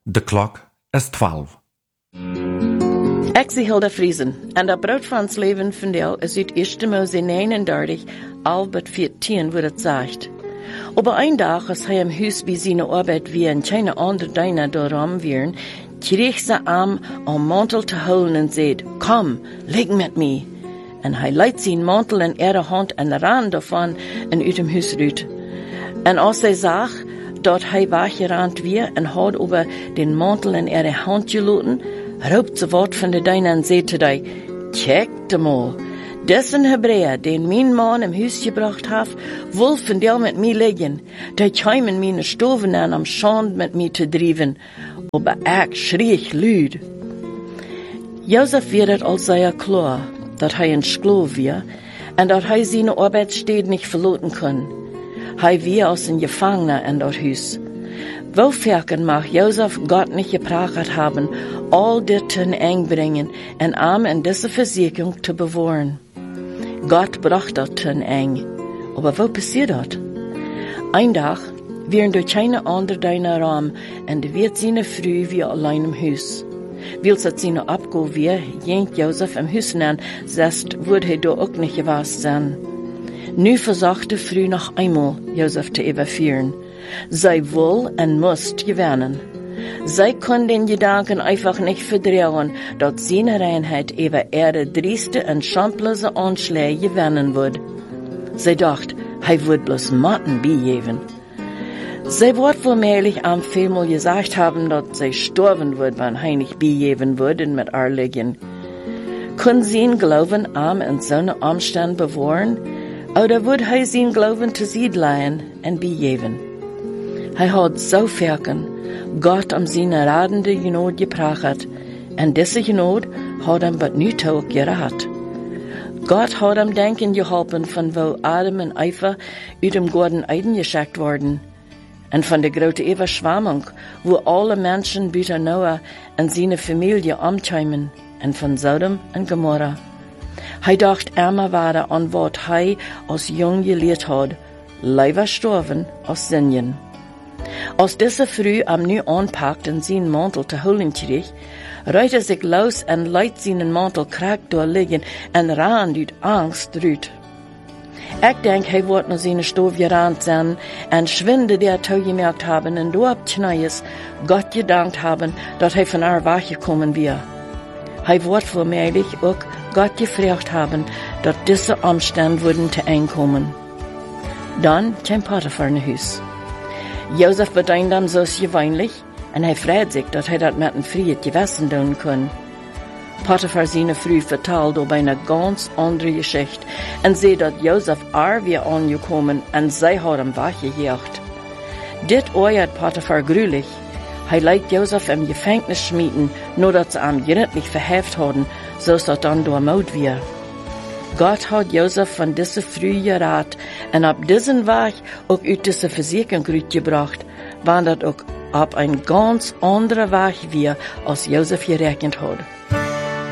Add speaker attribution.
Speaker 1: De klok is 12.
Speaker 2: Ik zie Hilda Friesen, en dat brood van ons leven vandeel is uit 1 Mose 39, al bet 14, wo het zegt. Aber ein Tag, als hij im Huis bij zijn arbeid weer en keine andere Deiner daarom wieren, kreeg ze am mantel te holen en zei, kom, leg met me. En hij leidt zijn mantel in ihre hand en ran davon en uit dem Huis uit. En als hij zag, dat hij weggerand weer en had over den mantel in ihre hand geloten, roept ze wat van de Deiner en zei te die, kijk de mal. Dessen Hebräer, den mijn man im Huis gebracht heeft, wil vandeel met mij liggen. Die kwamen meine stoven aan om schand met mij te drijven. Aber ik schreef luid. Jozef werd het al zeer klar, dat hij een Sklav was, en dat hij zijn arbeidstede niet verlaten kon. Hij was als een Gefangener in dat huis. Woverken mag Jozef Gott nicht gepracht haben, all dit ten eng brengen en am in diese Versicherung te bewahren. Gott bracht dat ten eng. Aber wo passiert dat? Ein Tag wären durch keine andere deiner Raum en de wird seine Früh wie allein im Huis. Wils het seine abgo wie, jengt Jozef im Huis an, zest wordt hij do ook nicht gewast sein. Nu versuchte Früh noch einmal Jozef te überführen. Zij will en moest gewinnen. Zij kon den Gedanken einfach nicht verdrehen, dat seine Reinheit über ihre drieste en schamplose Anschläge gewinnen wird. Zij dacht, hij wird bloß Matten beigeven. Zij wird wohlmählich am vielmal gesagt haben, dat zij sterben wird, wenn hij nicht beigeven wird und mit haar liegen. Kon sein Glauben am in seine Umstand bewahren, oder wird hij sein Glauben zu Sied leihen en beigeven? Hij had zo verken, Gott am seine radende Genot gepracht, en diese Genot had hem wat nu toe geraad. Gott had hem denken geholpen von wo Adam en Eva uit dem Garten Eden geschickt worden, en von der grote Überschwemmung, wo alle Menschen buiten Noah en seine Familie umkwamen, en von Sodom en Gomorra. Hij dacht immer weiter an wat hij als jong geleerd had, lieber sterven als sinnen. Als diese Früh am nu anpackt en zijn Mantel te holen kreeg, ruit sich los en leidt zijn Mantel krak doorliggen en raan uit Angst ruut. Ik denk, hij wordt naar zijn stof gerand zijn en schwinde der toegemerkt haben en door op knijs Gott gedankt haben, dat hij van haar weggekommen weer. Hij wordt voormiddag ook Gott gevraagd haben, dat diese Umstände würden te eng kommen. Dan kwam Potiphar naar huis. Jozef bedeint hem zoals gewöhnlich, en hij freut sich, dat hij dat met een vriend gewissen doen kon. Potiphar seine Früh vertelt op eine ganz andere Geschichte, en zei dat Jozef weer angekommen, en zij had hem weggejaagd. Dit oorjaat Potiphar gruwelijk. Hij leidt Jozef im Gefängnis schmieden, nur dat ze hem gründlich verheft hadden, zoals dat dan door moed weer. Gott hat Jozef von dieser Früh gerat und ab diesen Weg auch aus dieser Versicherung gebracht, wann das auch ab ein ganz anderer Weg wie als Jozef gerechnet hat.